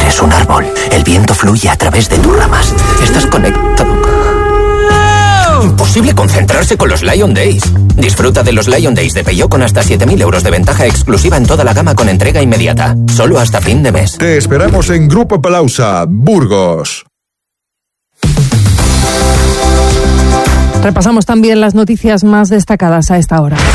Eres un árbol. El viento fluye a través de tus ramas. Estás conectado. Imposible concentrarse con los Lion Days. Disfruta de los Lion Days de Peugeot con hasta 7.000 euros de ventaja exclusiva en toda la gama con entrega inmediata. Solo hasta fin de mes. Te esperamos en Grupo Palausa, Burgos. Repasamos también las noticias más destacadas a esta hora.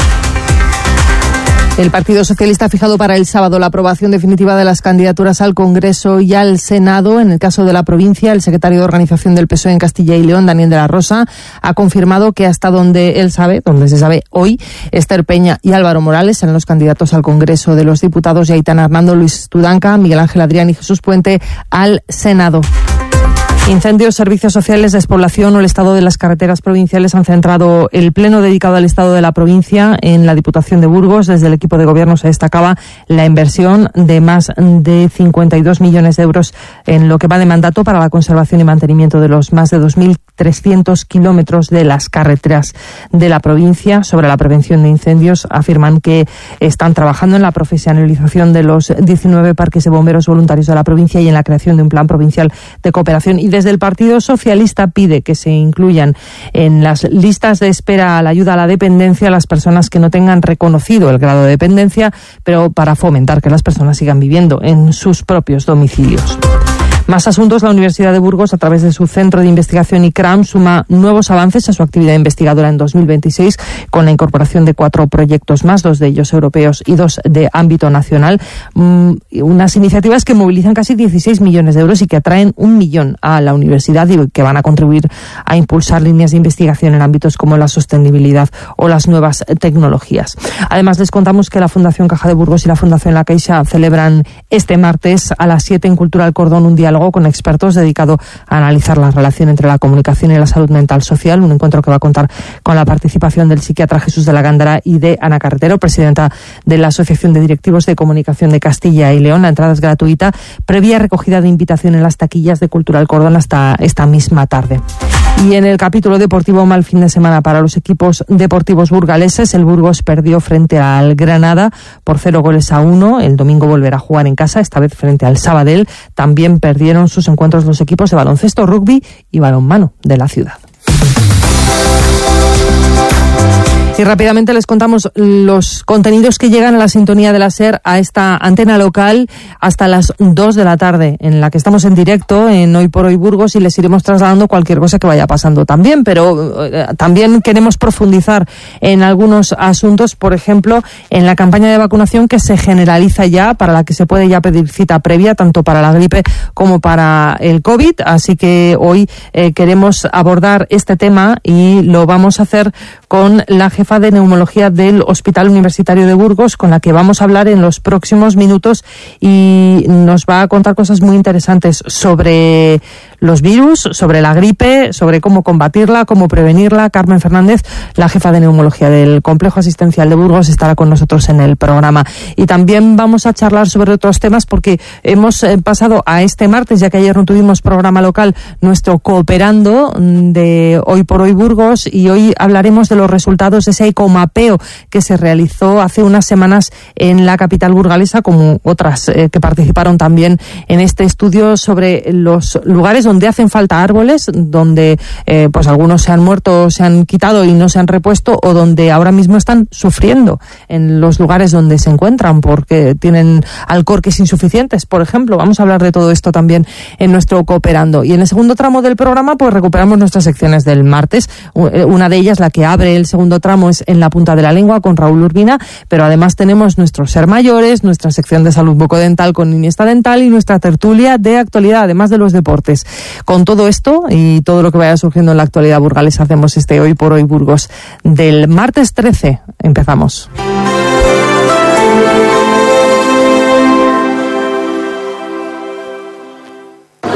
El Partido Socialista ha fijado para el sábado la aprobación definitiva de las candidaturas al Congreso y al Senado. En el caso de la provincia, el secretario de Organización del PSOE en Castilla y León, Daniel de la Rosa, ha confirmado que hasta donde se sabe hoy, Esther Peña y Álvaro Morales serán los candidatos al Congreso de los Diputados y Aitana Hernando, Luis Tudanca, Miguel Ángel Adrián y Jesús Puente al Senado. Incendios, servicios sociales, despoblación o el estado de las carreteras provinciales han centrado el pleno dedicado al estado de la provincia en la Diputación de Burgos. Desde el equipo de gobierno se destacaba la inversión de más de 52 millones de euros en lo que va de mandato para la conservación y mantenimiento de los más de 2.300 kilómetros de las carreteras de la provincia. Sobre la prevención de incendios, afirman que están trabajando en la profesionalización de los 19 parques de bomberos voluntarios de la provincia y en la creación de un plan provincial de cooperación. Y desde el Partido Socialista pide que se incluyan en las listas de espera a la ayuda a la dependencia las personas que no tengan reconocido el grado de dependencia, pero para fomentar que las personas sigan viviendo en sus propios domicilios. Más asuntos. La Universidad de Burgos, a través de su Centro de Investigación ICRAM, suma nuevos avances a su actividad investigadora en 2026 con la incorporación de 4 proyectos más, 2 de ellos europeos y 2 de ámbito nacional. Unas iniciativas que movilizan casi 16 millones de euros y que atraen 1 millón a la universidad y que van a contribuir a impulsar líneas de investigación en ámbitos como la sostenibilidad o las nuevas tecnologías. Además, les contamos que la Fundación Caja de Burgos y la Fundación La Caixa celebran este martes a las 7 en Cultural Cordón un diálogo con expertos dedicado a analizar la relación entre la comunicación y la salud mental social, un encuentro que va a contar con la participación del psiquiatra Jesús de la Gándara y de Ana Carretero, presidenta de la Asociación de Directivos de Comunicación de Castilla y León. La entrada es gratuita, previa recogida de invitación en las taquillas de Cultural Cordón hasta esta misma tarde. Y en el capítulo deportivo, mal fin de semana para los equipos deportivos burgaleses. El Burgos perdió frente al Granada por 0-1. El domingo volverá a jugar en casa, esta vez frente al Sabadell. También perdieron sus encuentros los equipos de baloncesto, rugby y balonmano de la ciudad. Y rápidamente les contamos los contenidos que llegan a la sintonía de la SER, a esta antena local, hasta las 2 de la tarde, en la que estamos en directo en Hoy por Hoy Burgos, y les iremos trasladando cualquier cosa que vaya pasando también. Pero también queremos profundizar en algunos asuntos, por ejemplo, en la campaña de vacunación que se generaliza ya, para la que se puede ya pedir cita previa, tanto para la gripe como para el COVID. Así que hoy queremos abordar este tema y lo vamos a hacer con la jefa de neumología del Hospital Universitario de Burgos, con la que vamos a hablar en los próximos minutos, y nos va a contar cosas muy interesantes sobre los virus, sobre la gripe, sobre cómo combatirla, cómo prevenirla. Carmen Fernández, la jefa de neumología del Complejo Asistencial de Burgos, estará con nosotros en el programa. Y también vamos a charlar sobre otros temas, porque hemos pasado a este martes, ya que ayer no tuvimos programa local, nuestro Cooperando de Hoy por Hoy Burgos, y hoy hablaremos de los resultados de ese ecomapeo que se realizó hace unas semanas en la capital burgalesa, como otras que participaron también en este estudio, sobre los lugares donde hacen falta árboles, donde pues algunos se han muerto, se han quitado y no se han repuesto, o donde ahora mismo están sufriendo en los lugares donde se encuentran porque tienen alcorques insuficientes, por ejemplo. Vamos a hablar de todo esto también en nuestro Cooperando. Y en el segundo tramo del programa pues recuperamos nuestras secciones del martes. Una de ellas, la que abre el segundo tramo, es En la Punta de la Lengua con Raúl Urbina, pero además tenemos nuestro Ser Mayores, nuestra sección de salud bucodental con Iniesta Dental y nuestra tertulia de actualidad, además de los deportes. Con todo esto y todo lo que vaya surgiendo en la actualidad burgalesa, hacemos este Hoy por Hoy Burgos del martes 13. Empezamos.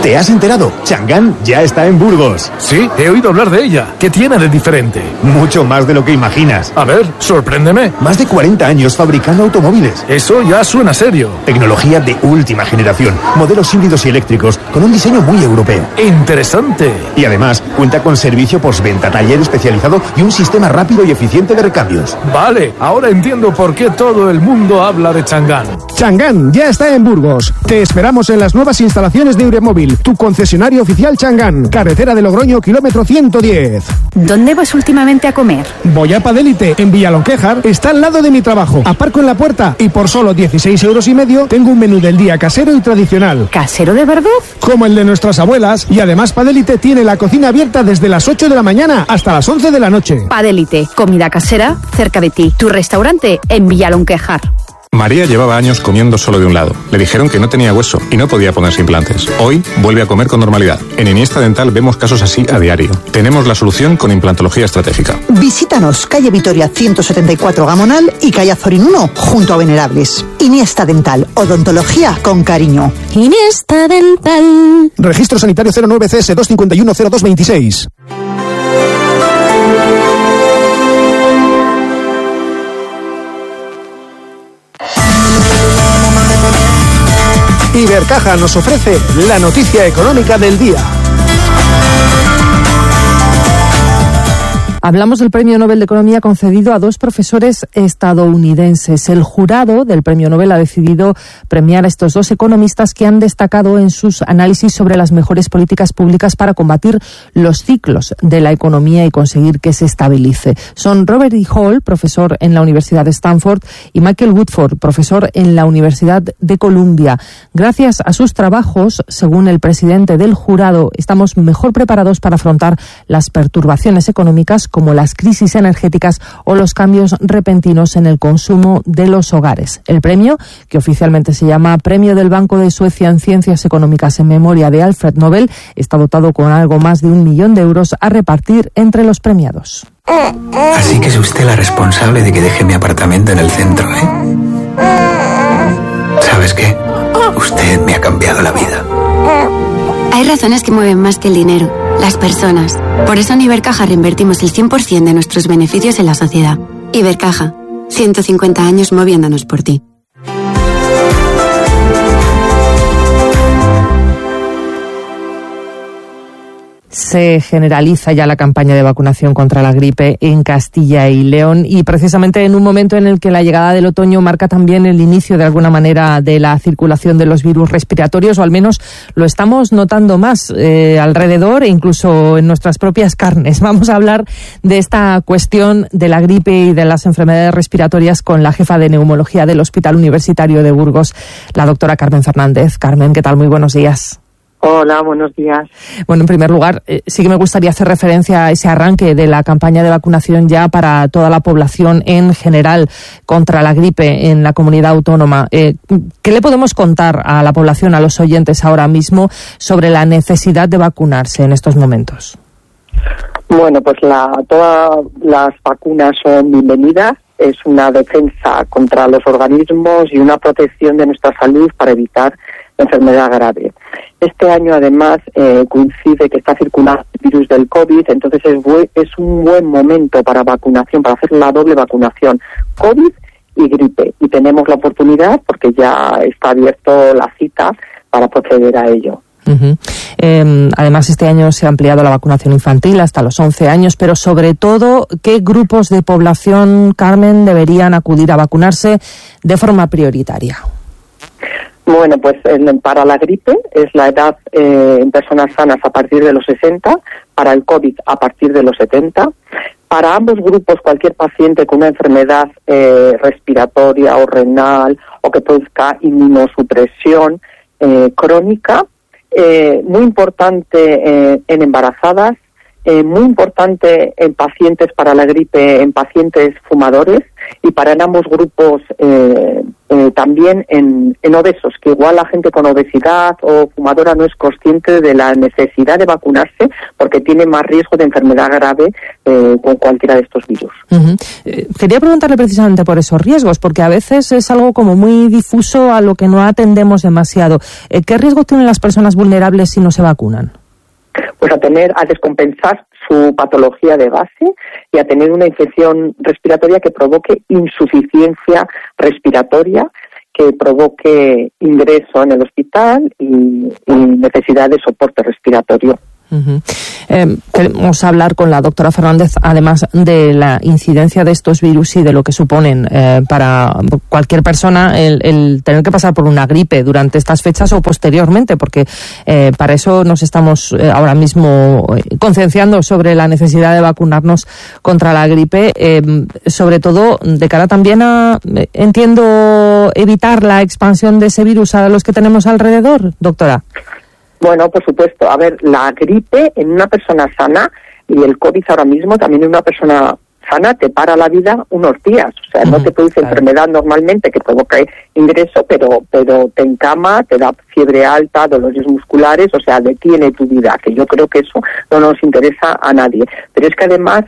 ¿Te has enterado? Chang'an ya está en Burgos. Sí, he oído hablar de ella. ¿Qué tiene de diferente? Mucho más de lo que imaginas. A ver, sorpréndeme. Más de 40 años fabricando automóviles. Eso ya suena serio. Tecnología de última generación. Modelos híbridos y eléctricos con un diseño muy europeo. Interesante. Y además, cuenta con servicio postventa, taller especializado y un sistema rápido y eficiente de recambios. Vale, ahora entiendo por qué todo el mundo habla de Chang'an. Chang'an ya está en Burgos. Te esperamos en las nuevas instalaciones de Euremóvil, tu concesionario oficial Chang'an, carretera de Logroño, kilómetro 110. ¿Dónde vas últimamente a comer? Voy a Padélite, en Villalonquejar, está al lado de mi trabajo. Aparco en la puerta y por solo 16,5 € tengo un menú del día casero y tradicional. ¿Casero de verdad? Como el de nuestras abuelas, y además Padélite tiene la cocina abierta desde las 8 de la mañana hasta las 11 de la noche. Padélite, comida casera cerca de ti. Tu restaurante en Villalonquejar. María llevaba años comiendo solo de un lado. Le dijeron que no tenía hueso y no podía ponerse implantes. Hoy vuelve a comer con normalidad. En Iniesta Dental vemos casos así a diario. Tenemos la solución con implantología estratégica. Visítanos, calle Vitoria 174 Gamonal y calle Azorín 1, junto a Venerables. Iniesta Dental, odontología con cariño. Iniesta Dental. Registro sanitario 09CS 2510226. Ibercaja nos ofrece la noticia económica del día. Hablamos del Premio Nobel de Economía concedido a 2 profesores estadounidenses. El jurado del Premio Nobel ha decidido premiar a estos 2 economistas que han destacado en sus análisis sobre las mejores políticas públicas para combatir los ciclos de la economía y conseguir que se estabilice. Son Robert E. Hall, profesor en la Universidad de Stanford, y Michael Woodford, profesor en la Universidad de Columbia. Gracias a sus trabajos, según el presidente del jurado, estamos mejor preparados para afrontar las perturbaciones económicas como las crisis energéticas o los cambios repentinos en el consumo de los hogares. El premio, que oficialmente se llama Premio del Banco de Suecia en Ciencias Económicas en memoria de Alfred Nobel, está dotado con algo más de 1 millón de euros a repartir entre los premiados. Así que es usted la responsable de que deje mi apartamento en el centro, ¿eh? ¿Sabes qué? Usted me ha cambiado la vida. Hay razones que mueven más que el dinero, las personas. Por eso en Ibercaja reinvertimos el 100% de nuestros beneficios en la sociedad. Ibercaja, 150 años moviéndonos por ti. Se generaliza ya la campaña de vacunación contra la gripe en Castilla y León y precisamente en un momento en el que la llegada del otoño marca también el inicio de alguna manera de la circulación de los virus respiratorios, o al menos lo estamos notando más alrededor e incluso en nuestras propias carnes. Vamos a hablar de esta cuestión de la gripe y de las enfermedades respiratorias con la jefa de neumología del Hospital Universitario de Burgos, la doctora Carmen Fernández. Carmen, ¿qué tal? Muy buenos días. Hola, buenos días. Bueno, en primer lugar, sí que me gustaría hacer referencia a ese arranque de la campaña de vacunación ya para toda la población en general contra la gripe en la comunidad autónoma. ¿Qué le podemos contar a la población, a los oyentes ahora mismo, sobre la necesidad de vacunarse en estos momentos? Bueno, pues todas las vacunas son bienvenidas. Es una defensa contra los organismos y una protección de nuestra salud para evitar enfermedad grave. Este año, además, coincide que está circulando el virus del COVID, entonces es un buen momento para vacunación, para hacer la doble vacunación, COVID y gripe. Y tenemos la oportunidad, porque ya está abierto la cita, para proceder a ello. Uh-huh. Además, este año se ha ampliado la vacunación infantil hasta los 11 años, pero sobre todo, ¿qué grupos de población, Carmen, deberían acudir a vacunarse de forma prioritaria? Bueno, pues para la gripe es la edad en personas sanas a partir de los 60, para el COVID a partir de los 70. Para ambos grupos, cualquier paciente con una enfermedad respiratoria o renal o que produzca inmunosupresión crónica, muy importante en embarazadas, muy importante en pacientes para la gripe, en pacientes fumadores, y para en ambos grupos también en obesos, que igual la gente con obesidad o fumadora no es consciente de la necesidad de vacunarse porque tiene más riesgo de enfermedad grave con cualquiera de estos virus. Quería preguntarle precisamente por esos riesgos, porque a veces es algo como muy difuso a lo que no atendemos demasiado. ¿Qué riesgos tienen las personas vulnerables si no se vacunan? Pues a descompensar su patología de base y a tener una infección respiratoria que provoque insuficiencia respiratoria, que provoque ingreso en el hospital y necesidad de soporte respiratorio. Queremos hablar con la doctora Fernández, además de la incidencia de estos virus y de lo que suponen para cualquier persona el tener que pasar por una gripe durante estas fechas o posteriormente, porque para eso nos estamos ahora mismo concienciando sobre la necesidad de vacunarnos contra la gripe, sobre todo de cara también a, entiendo, evitar la expansión de ese virus a los que tenemos alrededor, doctora. Bueno, por supuesto. A ver, la gripe en una persona sana y el COVID ahora mismo también en una persona sana te para la vida unos días. O sea, no te produce enfermedad normalmente que provoca ingreso, pero te encama, te da fiebre alta, dolores musculares, o sea, detiene tu vida, que yo creo que eso no nos interesa a nadie. Pero es que además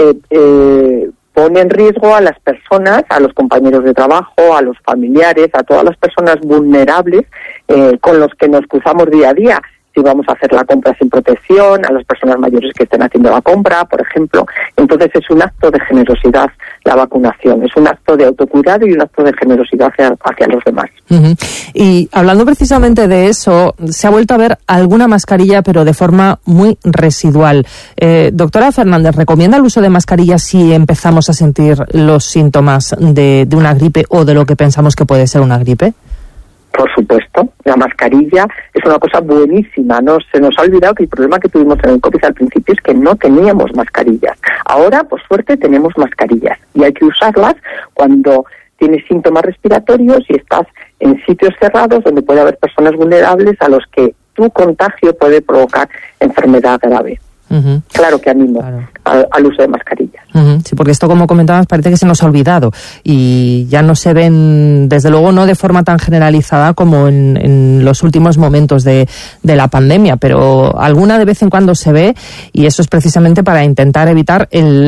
pone en riesgo a las personas, a los compañeros de trabajo, a los familiares, a todas las personas vulnerables con los que nos cruzamos día a día. Si vamos a hacer la compra sin protección, a las personas mayores que estén haciendo la compra, por ejemplo. Entonces es un acto de generosidad la vacunación, es un acto de autocuidado y un acto de generosidad hacia los demás. Y hablando precisamente de eso, se ha vuelto a ver alguna mascarilla, pero de forma muy residual. Doctora Fernández, ¿recomienda el uso de mascarillas si empezamos a sentir los síntomas de una gripe o de lo que pensamos que puede ser una gripe? Por supuesto, la mascarilla es una cosa buenísima, ¿no? Se nos ha olvidado que el problema que tuvimos en el COVID al principio es que no teníamos mascarillas. Ahora, por suerte, tenemos mascarillas y hay que usarlas cuando tienes síntomas respiratorios y estás en sitios cerrados donde puede haber personas vulnerables a los que tu contagio puede provocar enfermedad grave. Claro que animo al uso de mascarillas. Sí, porque esto, como comentabas, parece que se nos ha olvidado y ya no se ven, desde luego, no de forma tan generalizada como en los últimos momentos de la pandemia, pero alguna de vez en cuando se ve, y eso es precisamente para intentar evitar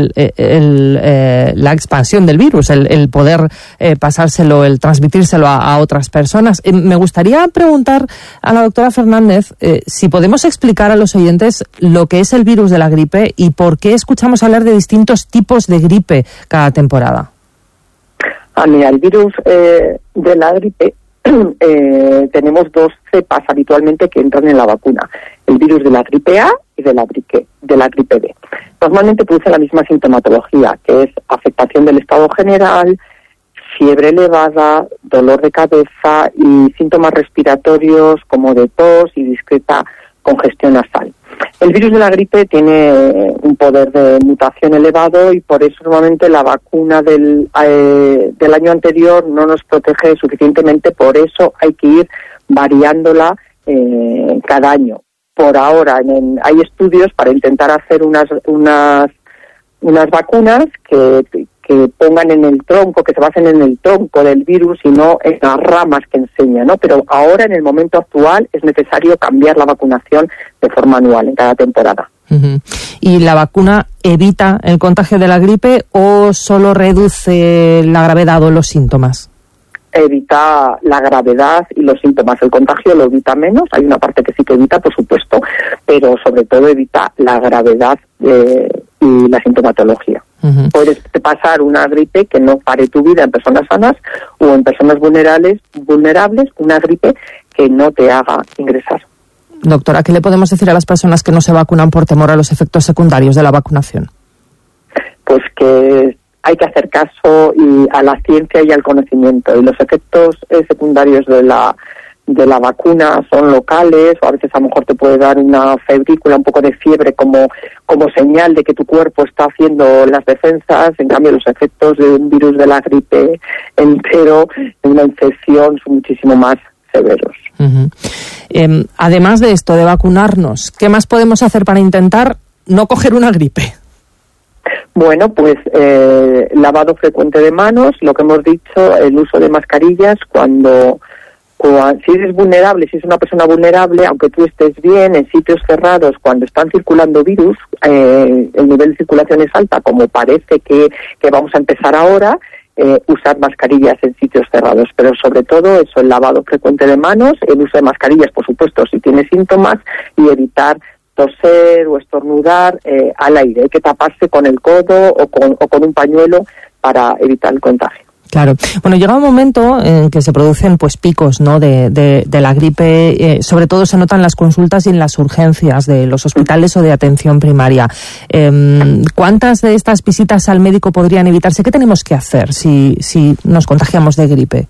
la expansión del virus, el poder pasárselo, el transmitírselo a otras personas. Me gustaría preguntar a la doctora Fernández si podemos explicar a los oyentes lo que es el virus de la gripe y por qué escuchamos hablar de distintos tipos de gripe cada temporada. Mira, el virus de la gripe tenemos dos cepas habitualmente que entran en la vacuna. El virus de la gripe A y de la gripe B. Normalmente producen la misma sintomatología, que es afectación del estado general, fiebre elevada, dolor de cabeza y síntomas respiratorios como de tos y discreta congestión nasal. El virus de la gripe tiene un poder de mutación elevado y por eso normalmente la vacuna del año anterior no nos protege suficientemente, por eso hay que ir variándola cada año. Por ahora hay estudios para intentar hacer unas vacunas que pongan en el tronco, que se basen en el tronco del virus y no en las ramas que enseña, ¿no? Pero ahora, en el momento actual, es necesario cambiar la vacunación de forma anual en cada temporada. ¿Y la vacuna evita el contagio de la gripe o solo reduce la gravedad o los síntomas? Evita la gravedad y los síntomas. El contagio lo evita menos, hay una parte que sí que evita, por supuesto, pero sobre todo evita la gravedad y la sintomatología. Puedes pasar una gripe que no pare tu vida en personas sanas o en personas vulnerables, una gripe que no te haga ingresar. Doctora, ¿qué le podemos decir a las personas que no se vacunan por temor a los efectos secundarios de la vacunación? Pues que hay que hacer caso a la ciencia y al conocimiento, y los efectos secundarios de la vacuna son locales, o a veces a lo mejor te puede dar una febrícula, un poco de fiebre como señal de que tu cuerpo está haciendo las defensas. En cambio, los efectos de un virus de la gripe entero, de una infección, son muchísimo más severos. Además de esto, de vacunarnos, ¿qué más podemos hacer para intentar no coger una gripe? Bueno, pues lavado frecuente de manos, lo que hemos dicho, el uso de mascarillas si eres vulnerable, si es una persona vulnerable, aunque tú estés bien en sitios cerrados, cuando están circulando virus, el nivel de circulación es alta, como parece que vamos a empezar ahora, usar mascarillas en sitios cerrados, pero sobre todo eso, el lavado frecuente de manos, el uso de mascarillas, por supuesto, si tienes síntomas, y evitar toser o estornudar al aire. Hay que taparse con el codo o con un pañuelo para evitar el contagio. Claro. Bueno, llega un momento en que se producen pues picos, ¿no?, de la gripe, sobre todo se notan en las consultas y en las urgencias de los hospitales o de atención primaria. ¿Cuántas de estas visitas al médico podrían evitarse? ¿Qué tenemos que hacer si nos contagiamos de gripe?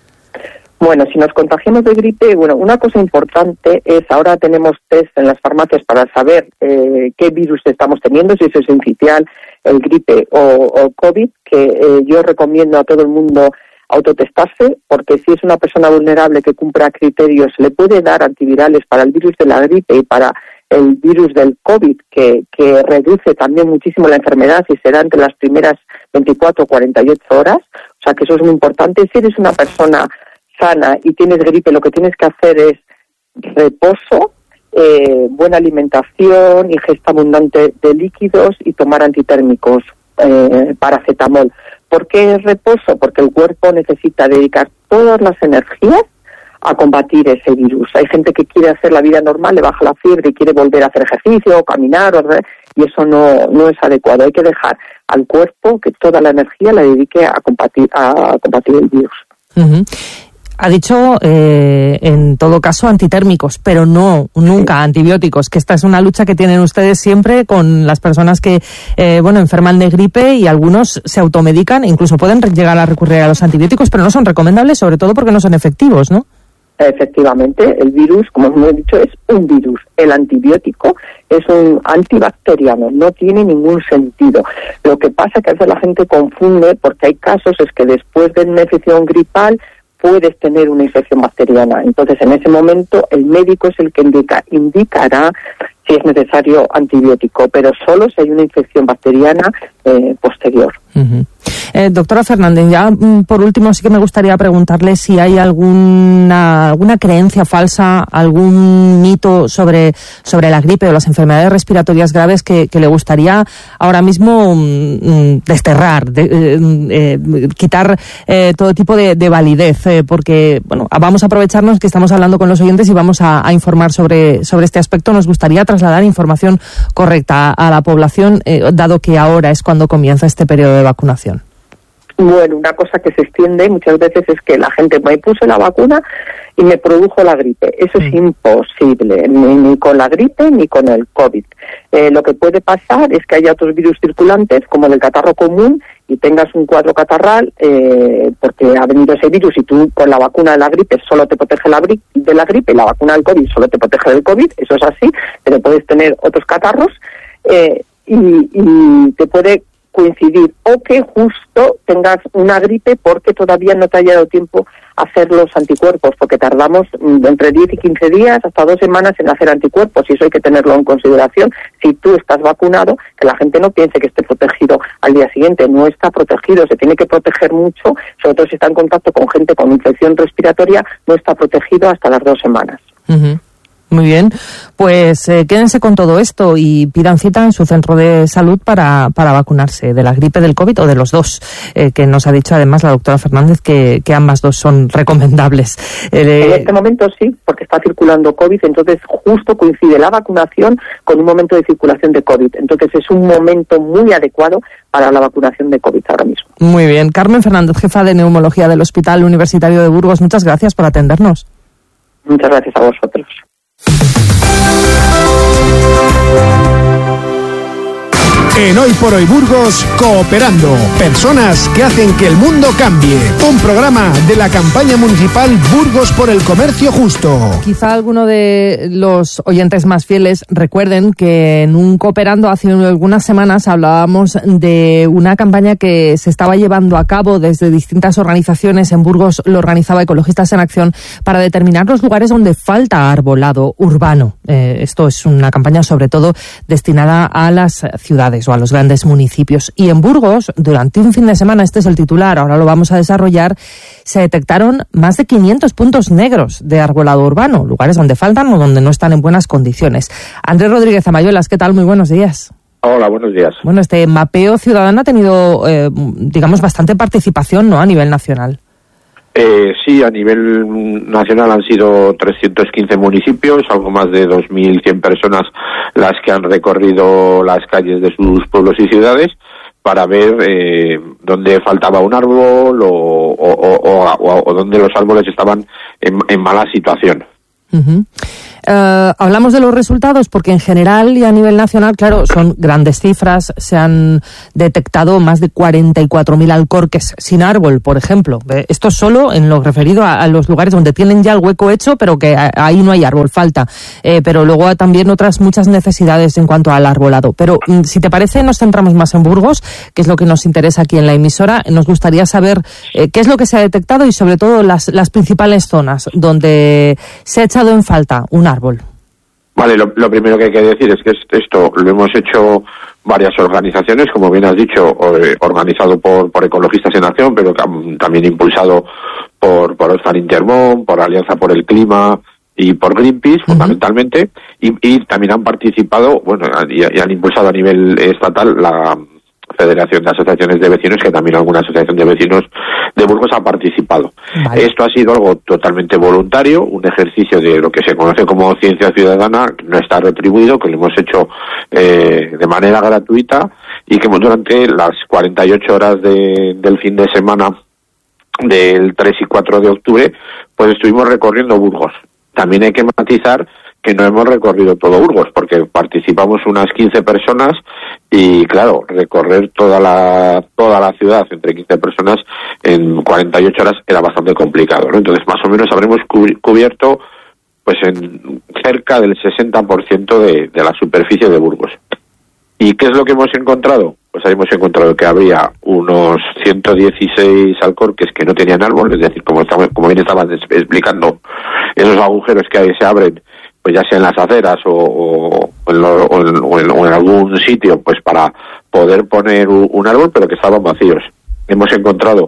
Bueno, si nos contagiamos de gripe, una cosa importante es, ahora tenemos test en las farmacias para saber qué virus estamos teniendo, si eso es sincitial, el gripe o COVID, que yo recomiendo a todo el mundo autotestarse, porque si es una persona vulnerable que cumpla criterios, le puede dar antivirales para el virus de la gripe y para el virus del COVID, que reduce también muchísimo la enfermedad y será entre las primeras 24 o 48 horas, o sea que eso es muy importante. Si eres una persona sana y tienes gripe, lo que tienes que hacer es reposo, buena alimentación, ingesta abundante de líquidos y tomar antitérmicos, paracetamol. ¿Por qué reposo? Porque el cuerpo necesita dedicar todas las energías a combatir ese virus. Hay gente que quiere hacer la vida normal, le baja la fiebre y quiere volver a hacer ejercicio, caminar, y eso no es adecuado. Hay que dejar al cuerpo que toda la energía la dedique a combatir el virus. Uh-huh. Ha dicho, en todo caso, antitérmicos, pero nunca antibióticos, que esta es una lucha que tienen ustedes siempre con las personas que, enferman de gripe, y algunos se automedican, incluso pueden llegar a recurrir a los antibióticos, pero no son recomendables, sobre todo porque no son efectivos, ¿no? Efectivamente, el virus, como hemos dicho, es un virus. El antibiótico es un antibacteriano, no tiene ningún sentido. Lo que pasa es que a veces la gente confunde, porque hay casos es que después de una infección gripal puedes tener una infección bacteriana. Entonces, en ese momento, el médico es el que indicará si es necesario antibiótico, pero solo si hay una infección bacteriana posterior. Uh-huh. Doctora Fernández, ya por último sí que me gustaría preguntarle si hay alguna creencia falsa, algún mito sobre la gripe o las enfermedades respiratorias graves que le gustaría ahora mismo desterrar, quitar todo tipo de validez, porque vamos a aprovecharnos que estamos hablando con los oyentes y vamos a informar sobre este aspecto. Nos gustaría trasladar información correcta a la población, dado que ahora es cuando comienza este periodo de vacunación. Bueno, una cosa que se extiende muchas veces es que la gente me puse la vacuna y me produjo la gripe. Eso es imposible, ni con la gripe ni con el COVID. Lo que puede pasar es que haya otros virus circulantes, como el catarro común, y tengas un cuadro catarral, porque ha venido ese virus y tú con la vacuna de la gripe solo te protege de la gripe y la vacuna del COVID solo te protege del COVID. Eso es así, pero puedes tener otros catarros y te puede coincidir, o que justo tengas una gripe porque todavía no te haya dado tiempo a hacer los anticuerpos, porque tardamos entre 10 y 15 días, hasta 2 semanas en hacer anticuerpos, y eso hay que tenerlo en consideración. Si tú estás vacunado, que la gente no piense que esté protegido al día siguiente, no está protegido, se tiene que proteger mucho, sobre todo si está en contacto con gente con infección respiratoria, no está protegido hasta las 2 semanas. Uh-huh. Muy bien, pues quédense con todo esto y pidan cita en su centro de salud para vacunarse de la gripe, del COVID o de los dos, que nos ha dicho además la doctora Fernández que ambas dos son recomendables. En este momento sí, porque está circulando COVID, entonces justo coincide la vacunación con un momento de circulación de COVID, entonces es un momento muy adecuado para la vacunación de COVID ahora mismo. Muy bien, Carmen Fernández, jefa de neumología del Hospital Universitario de Burgos, muchas gracias por atendernos. Muchas gracias a vosotros. En Hoy por Hoy Burgos, Cooperando. Personas que hacen que el mundo cambie. Un programa de la campaña municipal Burgos por el Comercio Justo. Quizá alguno de los oyentes más fieles recuerden que en un Cooperando hace algunas semanas hablábamos de una campaña que se estaba llevando a cabo desde distintas organizaciones. En Burgos lo organizaba Ecologistas en Acción para determinar los lugares donde falta arbolado urbano. Esto es una campaña sobre todo destinada a las ciudades o a los grandes municipios. Y en Burgos, durante un fin de semana, este es el titular, ahora lo vamos a desarrollar, se detectaron más de 500 puntos negros de arbolado urbano, lugares donde faltan o donde no están en buenas condiciones. Andrés Rodríguez Amayuelas, ¿qué tal? Muy buenos días. Hola, buenos días. Bueno, este mapeo ciudadano ha tenido, digamos, bastante participación, ¿no?, a nivel nacional. Sí, a nivel nacional han sido 315 municipios, algo más de 2.100 personas las que han recorrido las calles de sus pueblos y ciudades para ver dónde faltaba un árbol o dónde los árboles estaban en mala situación. Uh-huh. Hablamos de los resultados porque en general y a nivel nacional, claro, son grandes cifras. Se han detectado más de 44.000 alcorques sin árbol, por ejemplo. Esto solo en lo referido a los lugares donde tienen ya el hueco hecho, pero que ahí no hay árbol, falta. Pero luego también otras muchas necesidades en cuanto al arbolado. Pero si te parece, nos centramos más en Burgos, que es lo que nos interesa aquí en la emisora. Nos gustaría saber qué es lo que se ha detectado y sobre todo las principales zonas donde se ha echado en falta un árbol. Vale, lo primero que hay que decir es que esto lo hemos hecho varias organizaciones, como bien has dicho, organizado por Ecologistas en Acción, pero también impulsado por Oxfam Intermón, por Alianza por el Clima y por Greenpeace, fundamentalmente, y también han participado, bueno, y han impulsado a nivel estatal la Federación de Asociaciones de Vecinos, que también alguna asociación de vecinos de Burgos ha participado. Vale. Esto ha sido algo totalmente voluntario, un ejercicio de lo que se conoce como ciencia ciudadana, que no está retribuido, que lo hemos hecho de manera gratuita y que durante las 48 horas del fin de semana del 3 y 4 de octubre, pues estuvimos recorriendo Burgos. También hay que matizar que no hemos recorrido todo Burgos, porque participamos unas 15 personas y, claro, recorrer toda la ciudad entre 15 personas en 48 horas era bastante complicado, ¿no? Entonces, más o menos habremos cubierto pues en cerca del 60% de la superficie de Burgos. ¿Y qué es lo que hemos encontrado? Pues ahí hemos encontrado que había unos 116 alcorques que no tenían árbol, es decir, como bien estabas explicando, esos agujeros que ahí se abren, pues ya sea en las aceras o en algún sitio, pues para poder poner un árbol, pero que estaban vacíos. Hemos encontrado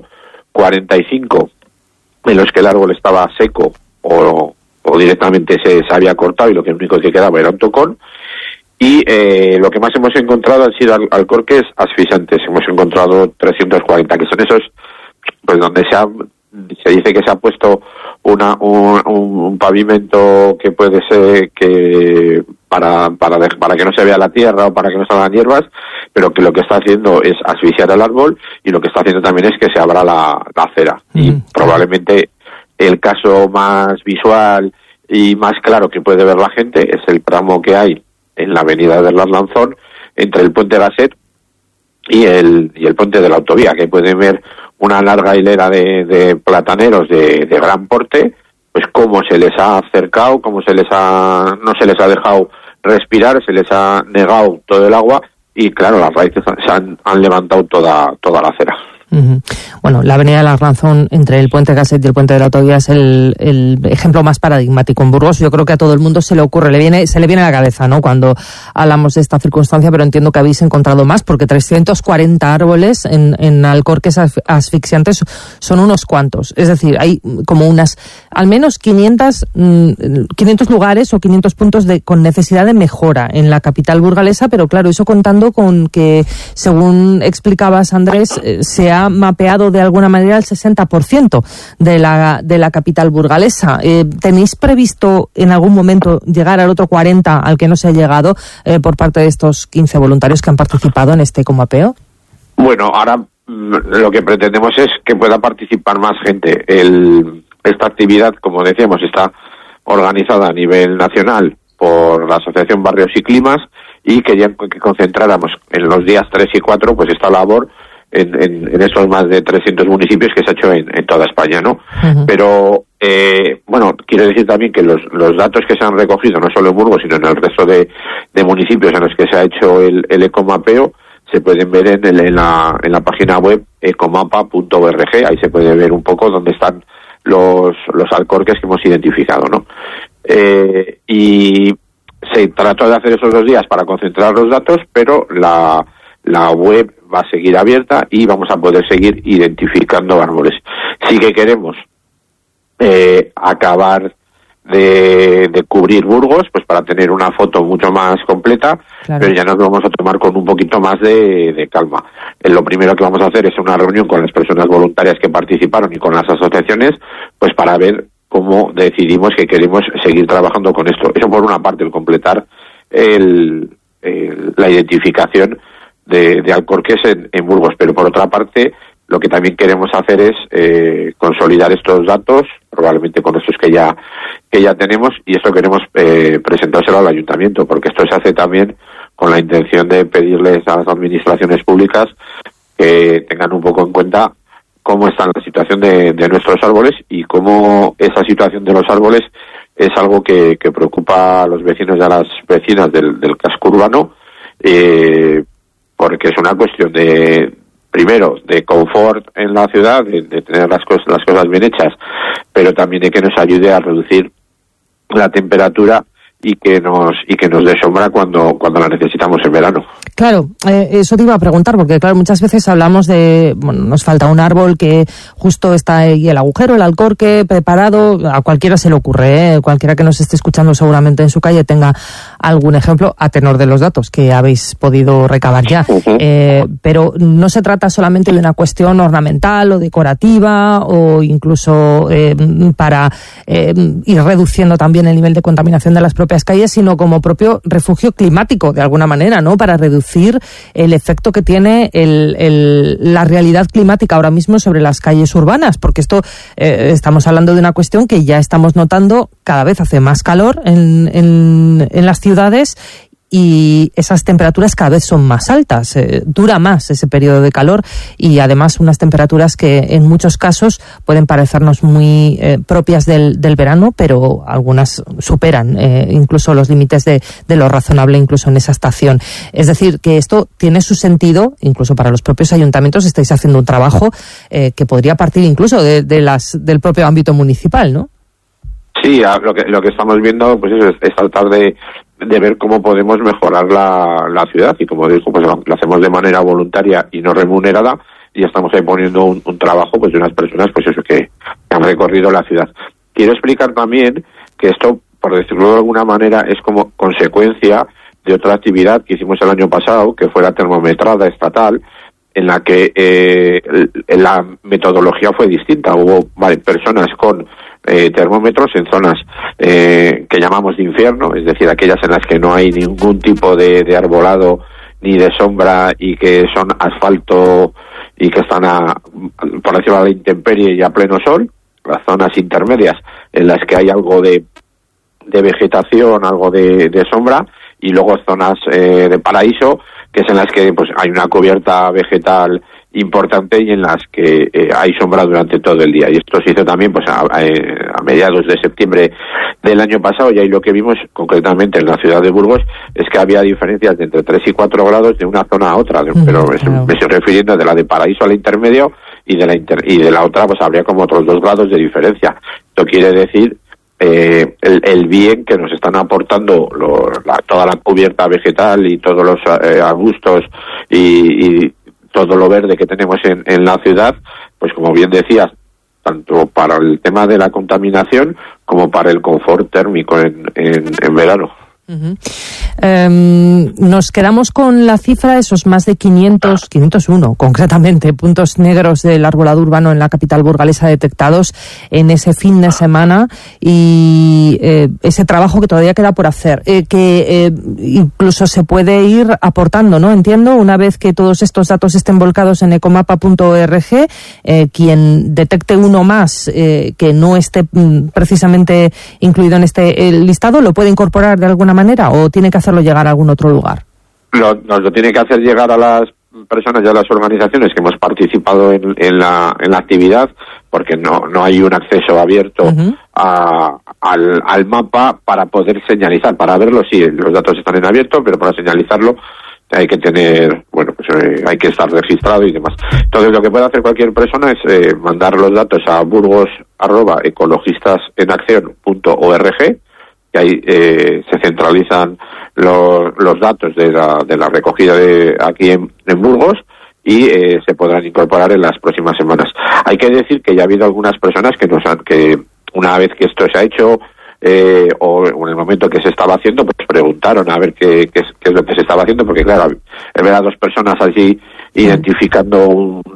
45 en los que el árbol estaba seco o directamente se había cortado y lo único que quedaba era un tocón. Y lo que más hemos encontrado han sido alcorques asfixiantes. Hemos encontrado 340, que son esos, pues donde se dice que se ha puesto un pavimento que puede ser que para que no se vea la tierra o para que no salgan hierbas, pero que lo que está haciendo es asfixiar al árbol y lo que está haciendo también es que se abra la acera. Y probablemente el caso más visual y más claro que puede ver la gente es el tramo que hay en la avenida de Arlanzón entre el puente Gasset y el puente de la autovía, que pueden ver una larga hilera de plataneros de gran porte, pues cómo se les ha acercado, cómo no se les ha dejado respirar, se les ha negado todo el agua y claro, las raíces se han levantado toda la acera. Uh-huh. Bueno, la avenida del Arlanzón entre el puente Gasset y el puente de la autovía es el ejemplo más paradigmático en Burgos. Yo creo que a todo el mundo se le viene a la cabeza, ¿no?, cuando hablamos de esta circunstancia, pero entiendo que habéis encontrado más, porque 340 árboles en alcorques asfixiantes son unos cuantos. Es decir, hay como al menos 500 lugares o 500 puntos con necesidad de mejora en la capital burgalesa, pero claro, eso contando con que, según explicabas, Andrés, se ha mapeado de alguna manera el 60% de la capital burgalesa. ¿Tenéis previsto en algún momento llegar al otro 40% al que no se ha llegado por parte de estos 15 voluntarios que han participado en este comapeo? Bueno, ahora lo que pretendemos es que pueda participar más gente. Esta actividad, como decíamos, está organizada a nivel nacional por la Asociación Barrios y Climas y querían que concentráramos en los días 3 y 4 pues esta labor en esos más de 300 municipios que se ha hecho en toda España, ¿no? Uh-huh. Pero, bueno, quiero decir también que los datos que se han recogido, no solo en Burgos, sino en el resto de municipios en los que se ha hecho el ecomapeo, se pueden ver en la página web ecomapa.org, ahí se puede ver un poco dónde están los alcorques que hemos identificado, ¿no? Y Se trató de hacer esos 2 días para concentrar los datos, pero la web va a seguir abierta y vamos a poder seguir identificando árboles. Sí que queremos acabar de cubrir Burgos, pues para tener una foto mucho más completa, claro. Pero ya nos vamos a tomar con un poquito más de calma. Lo primero que vamos a hacer es una reunión con las personas voluntarias que participaron y con las asociaciones, pues para ver cómo decidimos que queremos seguir trabajando con esto. Eso por una parte, el completar la identificación de alcorques en Burgos, pero por otra parte lo que también queremos hacer es consolidar estos datos, probablemente con estos que ya tenemos, y eso queremos presentárselo al ayuntamiento, porque esto se hace también con la intención de pedirles a las administraciones públicas que tengan un poco en cuenta cómo está la situación de nuestros árboles y cómo esa situación de los árboles es algo que preocupa a los vecinos y a las vecinas del casco urbano, porque es una cuestión primero, de confort en la ciudad, de tener las cosas bien hechas, pero también de que nos ayude a reducir la temperatura y que nos dé sombra cuando la necesitamos en verano. Claro, eso te iba a preguntar, porque claro, muchas veces hablamos de, bueno, nos falta un árbol que justo está ahí el agujero, el alcorque preparado, a cualquiera se le ocurre, cualquiera que nos esté escuchando seguramente en su calle tenga algún ejemplo a tenor de los datos que habéis podido recabar ya. Pero no se trata solamente de una cuestión ornamental o decorativa o incluso para ir reduciendo también el nivel de contaminación de las propias calles, sino como propio refugio climático, de alguna manera, ¿no? Para reducir el efecto que tiene la realidad climática ahora mismo sobre las calles urbanas, porque esto estamos hablando de una cuestión que ya estamos notando, cada vez hace más calor en las ciudades y esas temperaturas cada vez son más altas, dura más ese periodo de calor y además unas temperaturas que en muchos casos pueden parecernos muy propias del verano, pero algunas superan incluso los límites de lo razonable incluso en esa estación. Es decir, que esto tiene su sentido, incluso para los propios ayuntamientos estáis haciendo un trabajo que podría partir incluso del propio ámbito municipal, ¿no? Sí, lo que estamos viendo pues es tratar de ver cómo podemos mejorar la ciudad, y como digo, pues lo hacemos de manera voluntaria y no remunerada, y estamos ahí poniendo un trabajo pues de unas personas pues eso que han recorrido la ciudad. Quiero explicar también que esto, por decirlo de alguna manera, es como consecuencia de otra actividad que hicimos el año pasado, que fue la termometrada estatal, en la que la metodología fue distinta. Hubo personas con termómetros en zonas que llamamos de infierno, es decir, aquellas en las que no hay ningún tipo de arbolado ni de sombra y que son asfalto y que están por decirlo, a la intemperie y a pleno sol. Las zonas intermedias en las que hay algo de vegetación, algo de sombra, y luego zonas de paraíso, que es en las que pues hay una cubierta vegetal importante y en las que hay sombra durante todo el día. Y esto se hizo también pues a mediados de septiembre del año pasado, y ahí lo que vimos concretamente en la ciudad de Burgos es que había diferencias de entre 3 y 4 grados de una zona a otra, pero me estoy refiriendo de la de paraíso al intermedio, y de la otra pues habría como otros 2 grados de diferencia. Esto quiere decir el bien que nos están aportando toda la cubierta vegetal y todos los arbustos y todo lo verde que tenemos en la ciudad, pues como bien decías, tanto para el tema de la contaminación como para el confort térmico en verano. Nos quedamos con la cifra de esos más de 501 concretamente puntos negros del arbolado urbano en la capital burgalesa detectados en ese fin de semana, y ese trabajo que todavía queda por hacer, que incluso se puede ir aportando, ¿no? Entiendo, una vez que todos estos datos estén volcados en ecomapa.org, quien detecte uno más que no esté precisamente incluido en este listado, ¿lo puede incorporar de alguna manera o tiene que hacerlo llegar a algún otro lugar? Nos lo tiene que hacer llegar a las personas y a las organizaciones que hemos participado en la actividad, porque no hay un acceso abierto al mapa para poder señalizar. Para verlo sí, los datos están en abierto, pero para señalizarlo hay que tener, hay que estar registrado y demás. Entonces lo que puede hacer cualquier persona es mandar los datos a burgos@ecologistasenaccion.org, que ahí se centralizan los datos de la recogida aquí en Burgos, y se podrán incorporar en las próximas semanas. Hay que decir que ya ha habido algunas personas que una vez que esto se ha hecho, o en el momento que se estaba haciendo, pues preguntaron a ver qué es lo que se estaba haciendo, porque claro, ver a 2 personas allí identificando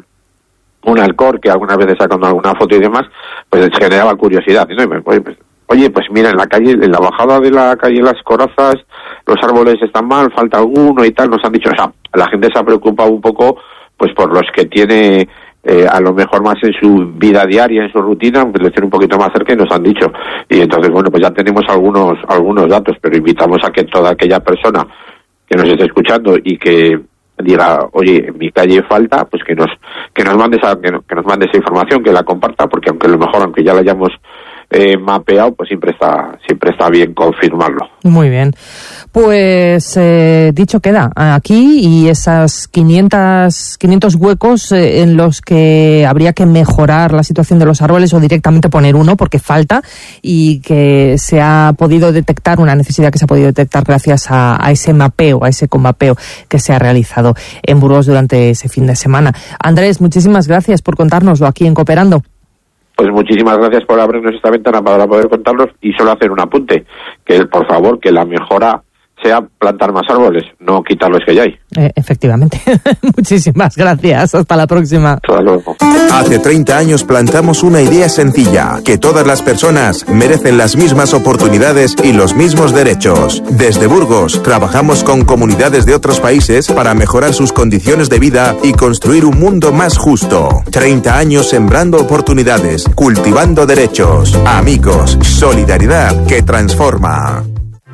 un alcohol, que algunas veces sacando alguna foto y demás, pues les generaba curiosidad, ¿no? Oye, pues mira, en la bajada de la calle Las Corazas, los árboles están mal, falta alguno y tal, nos han dicho, o sea, la gente se ha preocupado un poco pues por los que tiene a lo mejor más en su vida diaria, en su rutina, pues les tiene un poquito más cerca y nos han dicho. Y entonces, bueno, pues ya tenemos algunos datos, pero invitamos a que toda aquella persona que nos esté escuchando y que diga, oye, en mi calle falta, pues que nos mande esa información, que la comparta, porque aunque ya la hayamos mapeado, pues siempre está bien confirmarlo. Muy bien. Pues dicho queda aquí, y esas 500 huecos en los que habría que mejorar la situación de los árboles, o directamente poner uno porque falta, y que se ha podido detectar una necesidad que se ha podido detectar gracias a ese mapeo, a ese comapeo que se ha realizado en Burgos durante ese fin de semana. Andrés, muchísimas gracias por contárnoslo aquí en Cooperando. Pues muchísimas gracias por abrirnos esta ventana para poder contarlos, y solo hacer un apunte, que por favor, que la mejora sea plantar más árboles, no quitar los que ya hay. Efectivamente. Muchísimas gracias. Hasta la próxima. Hasta luego. Hace 30 años plantamos una idea sencilla, que todas las personas merecen las mismas oportunidades y los mismos derechos. Desde Burgos trabajamos con comunidades de otros países para mejorar sus condiciones de vida y construir un mundo más justo. 30 años sembrando oportunidades, cultivando derechos. Amigos, solidaridad que transforma.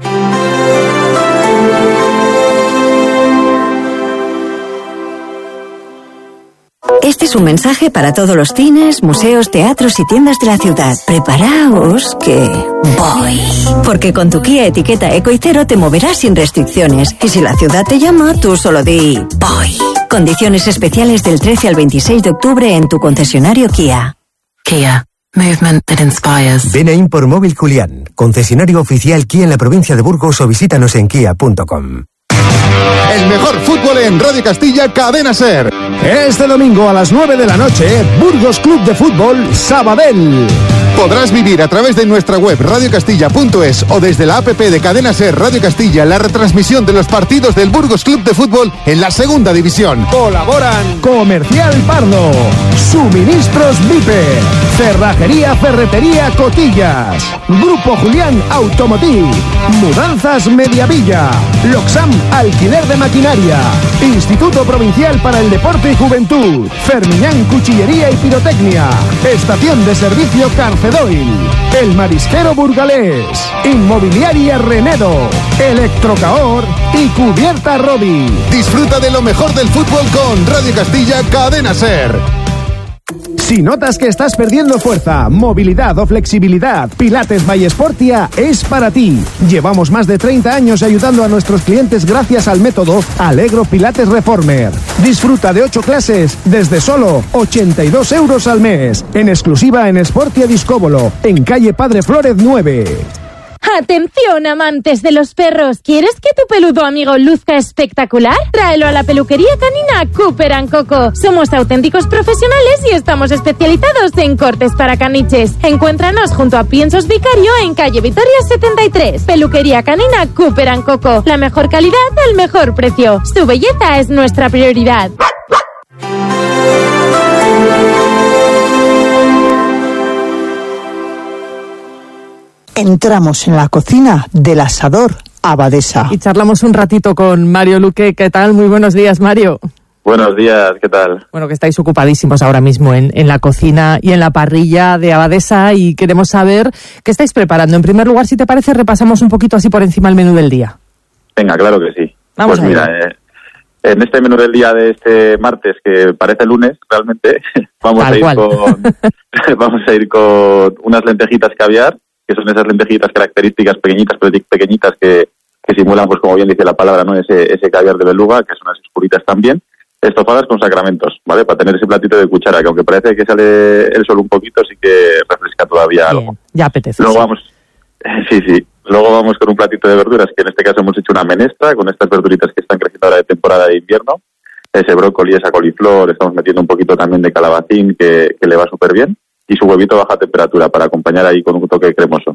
Este es un mensaje para todos los cines, museos, teatros y tiendas de la ciudad. Preparaos que voy. Porque con tu Kia etiqueta Eco y Cero te moverás sin restricciones. Y si la ciudad te llama, tú solo di voy. Condiciones especiales del 13 al 26 de octubre en tu concesionario Kia. Kia. Movement that inspires. Ven a Import Móvil Julián, concesionario oficial Kia en la provincia de Burgos, o visítanos en kia.com. El mejor fútbol en Radio Castilla, Cadena SER. Este domingo a las 9 de la noche, Burgos Club de Fútbol Sabadell. Podrás vivir a través de nuestra web radiocastilla.es o desde la app de Cadena SER Radio Castilla la retransmisión de los partidos del Burgos Club de Fútbol en la segunda división. Colaboran Comercial Pardo, Suministros Vipe, Cerrajería Ferretería Cotillas, Grupo Julián Automotiv, Mudanzas Mediavilla, Loxam Alquiler de Maquinaria, Instituto Provincial para el Deporte y Juventud, Fermiñán Cuchillería y Pirotecnia, Estación de Servicio Carcedoil, El Marisquero Burgalés, Inmobiliaria Renedo, Electrocaor y Cubierta Robi. Disfruta de lo mejor del fútbol con Radio Castilla, Cadena SER. Si notas que estás perdiendo fuerza, movilidad o flexibilidad, Pilates by Sportia es para ti. Llevamos más de 30 años ayudando a nuestros clientes gracias al método Allegro Pilates Reformer. Disfruta de 8 clases desde solo 82 euros al mes. En exclusiva en Sportia Discóbolo, en calle Padre Flórez 9. ¡Atención, amantes de los perros! ¿Quieres que tu peludo amigo luzca espectacular? Tráelo a la peluquería canina Cooper & Coco. Somos auténticos profesionales y estamos especializados en cortes para caniches. Encuéntranos junto a Piensos Vicario en calle Vitoria 73. Peluquería canina Cooper & Coco. La mejor calidad al mejor precio. Su belleza es nuestra prioridad. Entramos en la cocina del asador Abadesa. Y charlamos un ratito con Mario Luque. ¿Qué tal? Muy buenos días, Mario. Buenos días, ¿qué tal? Bueno, que estáis ocupadísimos ahora mismo en la cocina y en la parrilla de Abadesa, y queremos saber qué estáis preparando. En primer lugar, si te parece, repasamos un poquito así por encima el menú del día. Venga, claro que sí. Vamos pues mira, en este menú del día de este martes, que parece lunes realmente, vamos a ir con unas lentejitas caviar, que son esas lentejitas características pequeñitas que simulan, pues como bien dice la palabra, ¿no? Ese caviar de beluga, que son unas oscuritas también, estofadas con sacramentos, ¿vale? Para tener ese platito de cuchara, que aunque parece que sale el sol un poquito, sí que refresca todavía algo. Ya apetece. Luego Luego vamos con un platito de verduras, que en este caso hemos hecho una menestra, con estas verduritas que están creciendo ahora de temporada de invierno. Ese brócoli, esa coliflor, estamos metiendo un poquito también de calabacín, que le va súper bien. Y su huevito a baja temperatura, para acompañar ahí con un toque cremoso.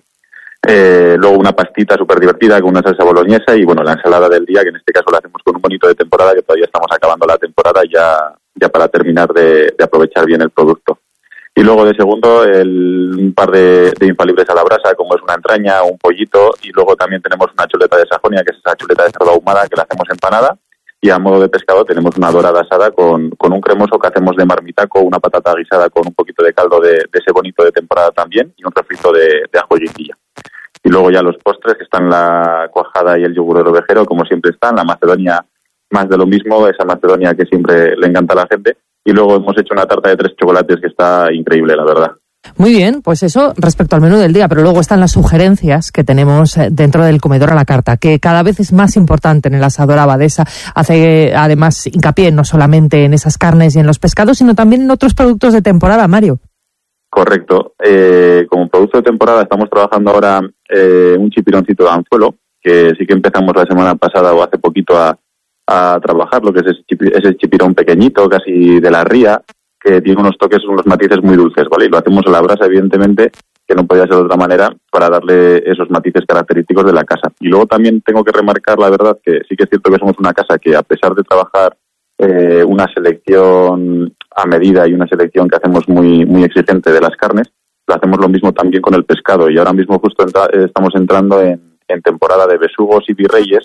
Luego una pastita súper divertida con una salsa boloñesa y, bueno, la ensalada del día, que en este caso la hacemos con un bonito de temporada, que todavía estamos acabando la temporada ya para terminar de aprovechar bien el producto. Y luego de segundo, un par de infalibles a la brasa, como es una entraña o un pollito, y luego también tenemos una chuleta de Sajonia, que es esa chuleta de cerdo ahumada que la hacemos empanada, y a modo de pescado tenemos una dorada asada con un cremoso que hacemos de marmitaco, una patata guisada con un poquito de caldo de ese bonito de temporada también, y un refrito de ajo y guindilla. Y luego ya los postres, que están la cuajada y el yogur de ovejero, como siempre están, la macedonia más de lo mismo, esa macedonia que siempre le encanta a la gente. Y luego hemos hecho una tarta de 3 chocolates que está increíble, la verdad. Muy bien, pues eso respecto al menú del día, pero luego están las sugerencias que tenemos dentro del comedor a la carta, que cada vez es más importante en el asador Abadesa. Hace además hincapié no solamente en esas carnes y en los pescados, sino también en otros productos de temporada, Mario. Correcto. Como producto de temporada estamos trabajando ahora un chipironcito de anzuelo, que sí que empezamos la semana pasada o hace poquito a trabajar, lo que es ese chipirón pequeñito, casi de la ría, que tiene unos toques, unos matices muy dulces, ¿vale? Y lo hacemos a la brasa, evidentemente, que no podía ser de otra manera, para darle esos matices característicos de la casa. Y luego también tengo que remarcar, la verdad, que sí que es cierto que somos una casa que, a pesar de trabajar una selección a medida y una selección que hacemos muy, muy exigente de las carnes, lo hacemos lo mismo también con el pescado. Y ahora mismo justo estamos entrando en temporada de besugos y virreyes,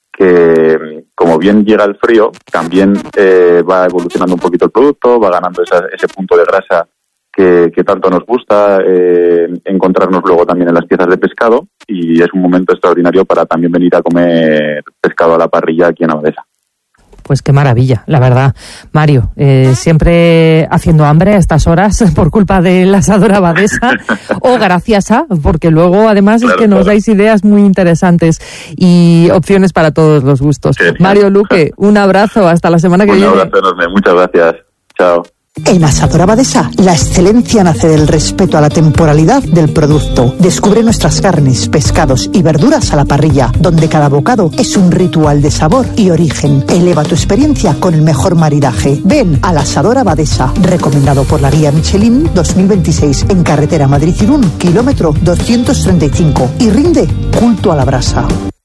que como bien llega el frío, también va evolucionando un poquito el producto, va ganando ese punto de grasa que tanto nos gusta encontrarnos luego también en las piezas de pescado, y es un momento extraordinario para también venir a comer pescado a la parrilla aquí en Abadesa. Pues qué maravilla, la verdad. Mario, siempre haciendo hambre a estas horas por culpa del asador Abadesa, o gracias a, porque luego además claro, es que nos dais ideas muy interesantes y opciones para todos los gustos. Genial. Mario Luque, un abrazo, hasta la semana que viene. Un abrazo enorme, muchas gracias. Chao. En Asador Abadesa, la excelencia nace del respeto a la temporalidad del producto. Descubre nuestras carnes, pescados y verduras a la parrilla, donde cada bocado es un ritual de sabor y origen. Eleva tu experiencia con el mejor maridaje. Ven al Asador Abadesa, recomendado por la guía Michelin 2026, en carretera Madrid-Irún, kilómetro 235, y rinde culto a la brasa.